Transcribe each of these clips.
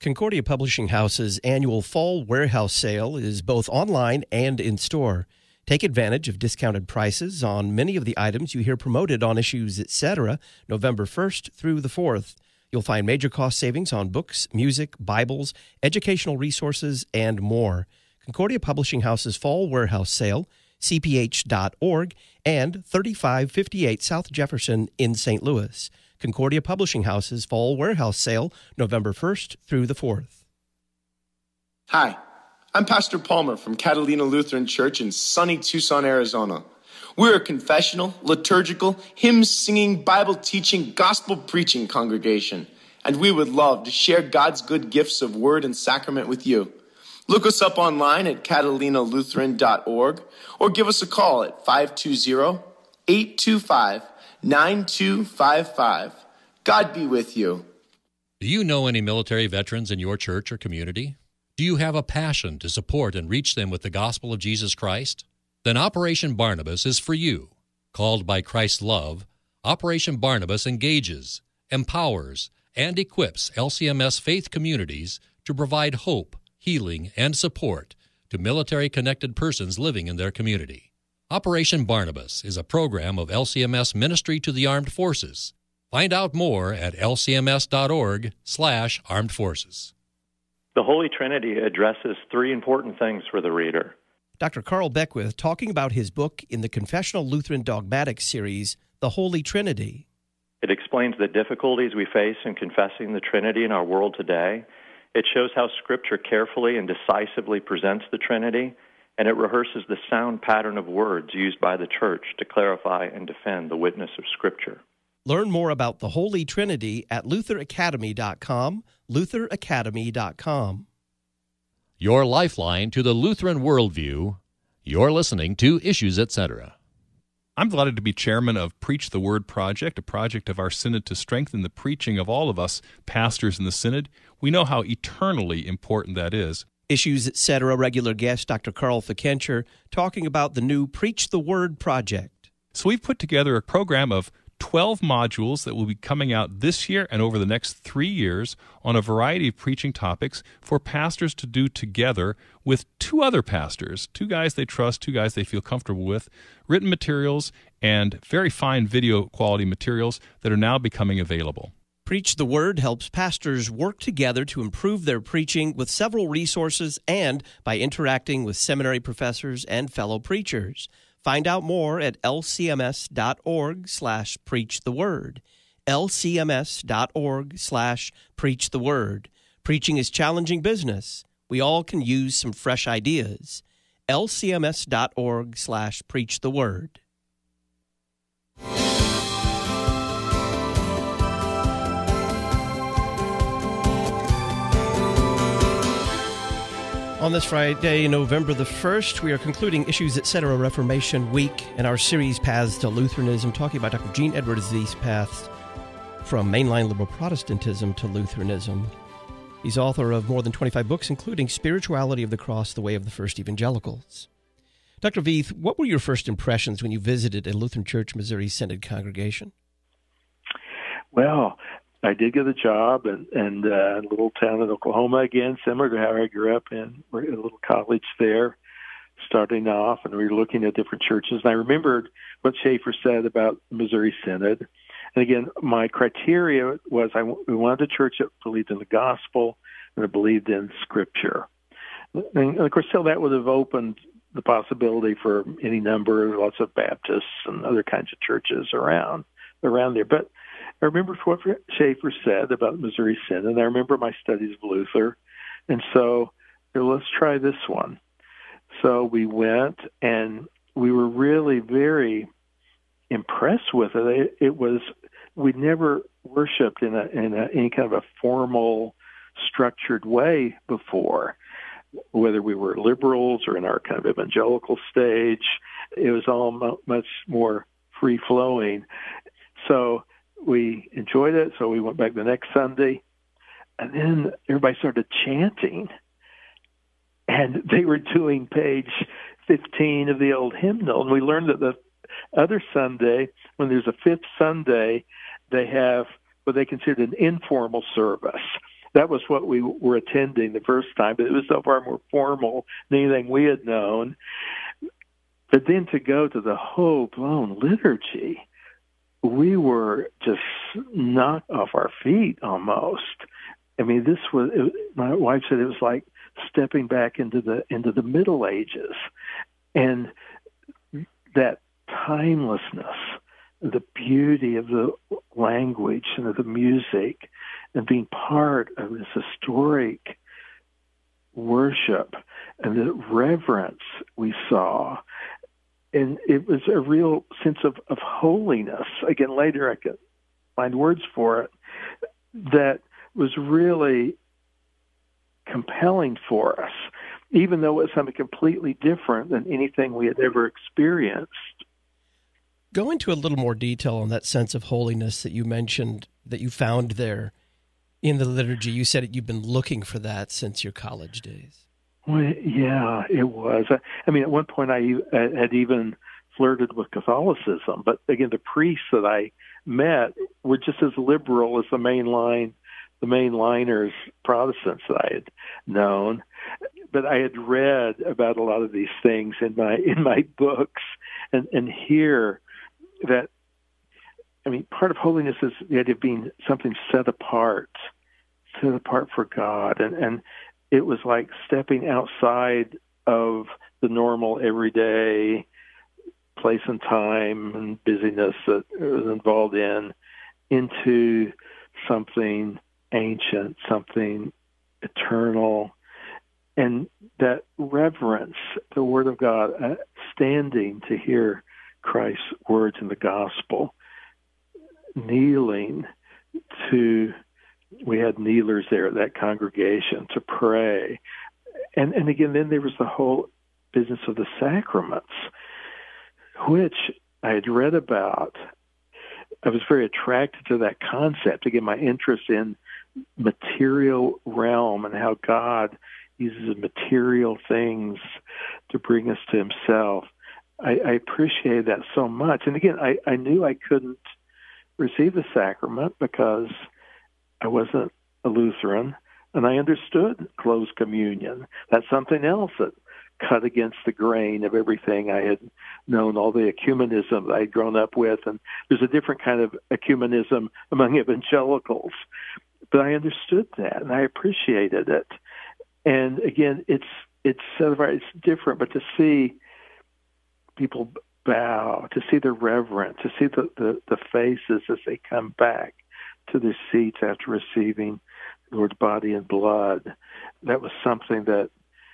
Concordia Publishing House's annual Fall Warehouse Sale is both online and in-store. Take advantage of discounted prices on many of the items you hear promoted on Issues Etc. November 1st through the 4th. You'll find major cost savings on books, music, Bibles, educational resources, and more. Concordia Publishing House's Fall Warehouse Sale, cph.org, and 3558 South Jefferson in St. Louis. Concordia Publishing House's Fall Warehouse Sale, November 1st through the 4th. Hi, I'm Pastor Palmer from Catalina Lutheran Church in sunny Tucson, Arizona. We're a confessional, liturgical, hymn-singing, Bible-teaching, gospel-preaching congregation, and we would love to share God's good gifts of word and sacrament with you. Look us up online at catalinalutheran.org or give us a call at 520-825-9255. God be with you. Do you know any military veterans in your church or community? Do you have a passion to support and reach them with the gospel of Jesus Christ? Then Operation Barnabas is for you. Called by Christ's love, Operation Barnabas engages, empowers, and equips LCMS faith communities to provide hope, healing, and support to military-connected persons living in their community. Operation Barnabas is a program of LCMS Ministry to the Armed Forces. Find out more at lcms.org/armed forces. The Holy Trinity addresses three important things for the reader. Dr. Carl Beckwith talking about his book in the Confessional Lutheran Dogmatics series, The Holy Trinity. It explains the difficulties we face in confessing the Trinity in our world today. It shows how Scripture carefully and decisively presents the Trinity, and it rehearses the sound pattern of words used by the Church to clarify and defend the witness of Scripture. Learn more about the Holy Trinity at lutheracademy.com, lutheracademy.com. Your lifeline to the Lutheran worldview. You're listening to Issues Etc. I'm delighted to be chairman of Preach the Word Project, a project of our synod to strengthen the preaching of all of us pastors in the synod. We know how eternally important that is. Issues Etc. regular guest Dr. Carl Fikencher talking about the new Preach the Word Project. So we've put together a program of 12 modules that will be coming out this year and over the next 3 years on a variety of preaching topics for pastors to do together with two other pastors, two guys they trust, two guys they feel comfortable with, written materials and very fine video quality materials that are now becoming available. Preach the Word helps pastors work together to improve their preaching with several resources and by interacting with seminary professors and fellow preachers. Find out more at lcms.org/preachtheword. lcms.org/preachtheword. Preaching is challenging business. We all can use some fresh ideas. lcms.org/preachtheword. On this Friday, November the 1st, we are concluding Issues Etc. Reformation Week and our series Paths to Lutheranism, talking about Dr. Gene Edwards' these paths from mainline liberal Protestantism to Lutheranism. He's author of more than 25 books, including Spirituality of the Cross, The Way of the First Evangelicals. Dr. Veith, what were your first impressions when you visited a Lutheran Church Missouri Synod congregation? Well, I did get a job in a little town in Oklahoma again, similar to how I grew up in a little college there, starting off, and we were looking at different churches. And I remembered what Schaeffer said about the Missouri Synod. And again, my criteria was we wanted a church that believed in the gospel and that believed in Scripture. And of course, still that would have opened the possibility for any number, lots of Baptists and other kinds of churches around there. But I remember what Schaeffer said about the Missouri Synod, and I remember my studies of Luther. And so let's try this one. So we went, and we were really very impressed with it. We'd never worshipped in any kind of a formal, structured way before. Whether we were liberals or in our kind of evangelical stage, it was all much more free-flowing. So we enjoyed it, so we went back the next Sunday, and then everybody started chanting, and they were doing page 15 of the old hymnal, and we learned that the other Sunday, when there's a fifth Sunday, they have what they considered an informal service. that was what we were attending the first time, but it was so far more formal than anything we had known. But then to go to the whole-blown liturgy, we were just knocked off our feet almost. I mean, my wife said it was like stepping back into the Middle Ages, and that timelessness, the beauty of the language and of the music, and being part of this historic worship and the reverence we saw. And it was a real sense of holiness. Again, later I could find words for it, that was really compelling for us, even though it was something completely different than anything we had ever experienced. Go into a little more detail on that sense of holiness that you mentioned, that you found there in the liturgy. You said you've been looking for that since your college days. Well, yeah, it was. I mean, at one point I had even flirted with Catholicism, but again, the priests that I met were just as liberal as the mainliners Protestants that I had known. But I had read about a lot of these things in my books, and here that, I mean, part of holiness is the idea of being something set apart for God, and it was like stepping outside of the normal everyday place and time and busyness that it was involved in, into something ancient, something eternal, and that reverence, the Word of God, standing to hear Christ's words in the gospel, kneeling to, we had kneelers there at that congregation to pray. And again, then there was the whole business of the sacraments, which I had read about. I was very attracted to that concept. Again, my interest in material realm and how God uses material things to bring us to himself. I appreciated that so much. And again, I knew I couldn't receive the sacrament because I wasn't a Lutheran, and I understood closed communion. That's something else that cut against the grain of everything I had known, all the ecumenism that I had grown up with. And there's a different kind of ecumenism among evangelicals. But I understood that, and I appreciated it. And again, it's different, but to see people bow, to see the reverence, to see the faces as they come back to their seats after receiving the Lord's body and blood, that was something that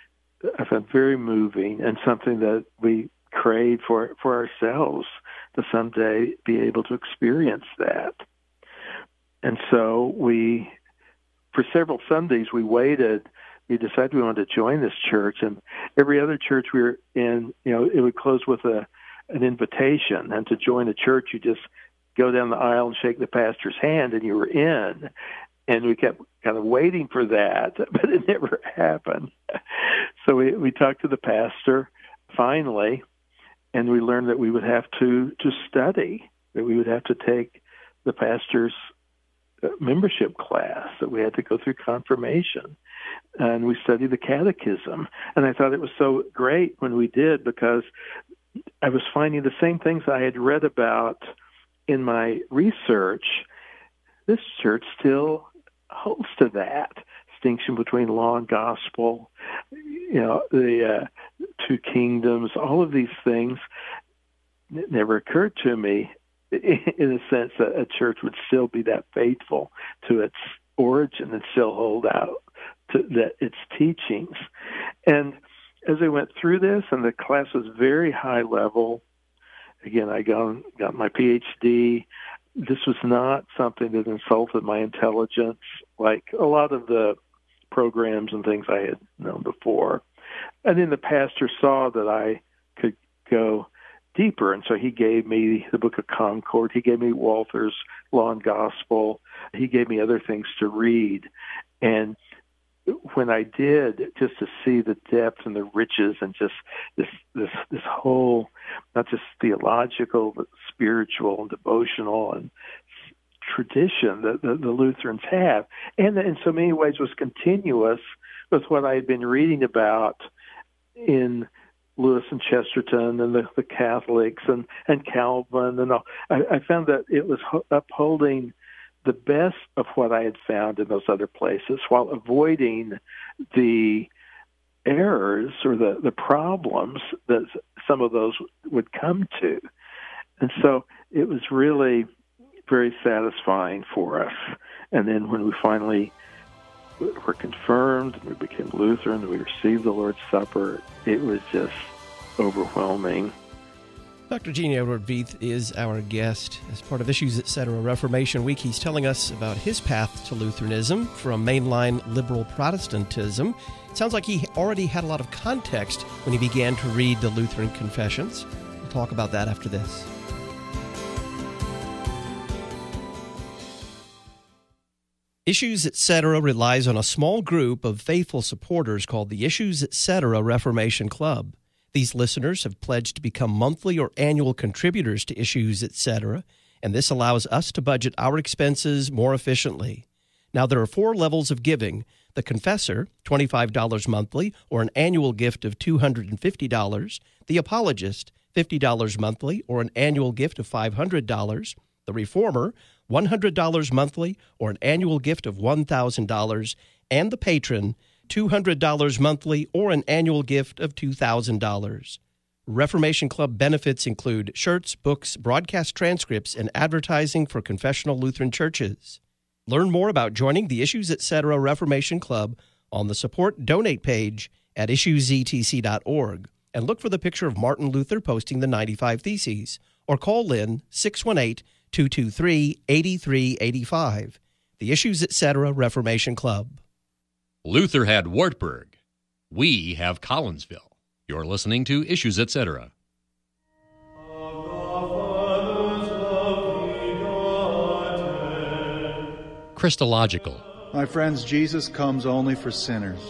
I found very moving, and something that we crave for ourselves, to someday be able to experience that. And so for several Sundays, we waited. We decided we wanted to join this church, and every other church we were in, it would close with an invitation. And to join a church, you just go down the aisle and shake the pastor's hand, and you were in. And we kept kind of waiting for that, but it never happened. So we talked to the pastor finally, and we learned that we would have to study, that we would have to take the pastor's membership class, that we had to go through confirmation, and we studied the catechism. And I thought it was so great when we did, because I was finding the same things I had read about in my research. This church still holds to that distinction between law and gospel, the two kingdoms, all of these things. It never occurred to me, in a sense, that a church would still be that faithful to its origin and still hold out to its teachings. And as I went through this, and the class was very high level, again, I got my PhD. This was not something that insulted my intelligence, like a lot of the programs and things I had known before. And then the pastor saw that I could go deeper, and so he gave me the Book of Concord. He gave me Walther's Law and Gospel. He gave me other things to read. And when I did, just to see the depth and the riches and just this whole, not just theological, but spiritual and devotional and tradition that the Lutherans have, and in so many ways was continuous with what I had been reading about in Lewis and Chesterton and the Catholics and Calvin and all. I found that it was upholding the best of what I had found in those other places while avoiding the errors or the problems that some of those would come to. And so it was really very satisfying for us. And then when we finally were confirmed, we became Lutheran, we received the Lord's Supper, it was just overwhelming. Dr. Gene Edward Veith is our guest. As part of Issues Etc. Reformation Week, he's telling us about his path to Lutheranism from mainline liberal Protestantism. It sounds like he already had a lot of context when he began to read the Lutheran Confessions. We'll talk about that after this. Issues Etc. relies on a small group of faithful supporters called the Issues Etc. Reformation Club. These listeners have pledged to become monthly or annual contributors to Issues Etc., and this allows us to budget our expenses more efficiently. Now, there are 4 levels of giving. The Confessor, $25 monthly, or an annual gift of $250. The Apologist, $50 monthly, or an annual gift of $500. The Reformer, $100 monthly, or an annual gift of $1,000. And the Patron, $200 monthly, or an annual gift of $2,000. Reformation Club benefits include shirts, books, broadcast transcripts, and advertising for confessional Lutheran churches. Learn more about joining the Issues Etc. Reformation Club on the Support Donate page at issuesetc.org, and look for the picture of Martin Luther posting the 95 Theses, or call in 618-223-8385. The Issues Etc. Reformation Club. Luther had Wartburg. We have Collinsville. You're listening to Issues Etc. Christological. My friends, Jesus comes only for sinners.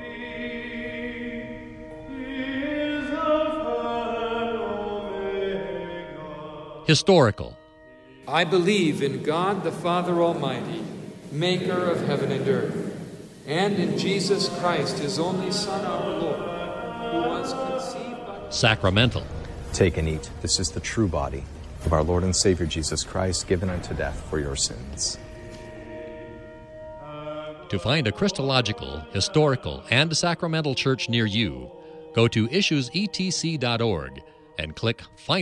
Historical. I believe in God the Father Almighty, maker of heaven and earth, and in Jesus Christ, his only Son, our Lord, who was conceived by... Sacramental. Take and eat. This is the true body of our Lord and Savior Jesus Christ, given unto death for your sins. To find a Christological, historical, and sacramental church near you, go to issuesetc.org and click Find